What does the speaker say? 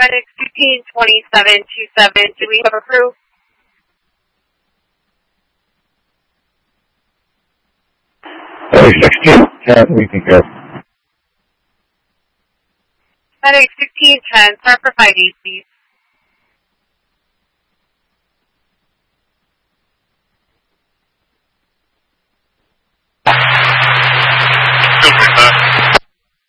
FedEx 152727, do we have a crew? FedEx 1610, we can go. FedEx 1610, start for 5-8, please.